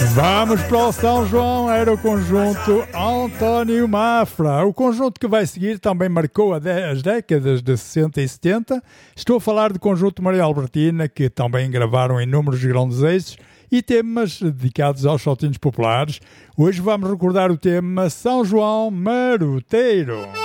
Vamos para o São João, era o conjunto António Mafra. O conjunto que vai seguir também marcou as décadas de 60 e 70. Estou a falar do conjunto Maria Albertina, que também gravaram inúmeros grandes êxitos e temas dedicados aos saltinhos populares. Hoje vamos recordar o tema São João Maroteiro.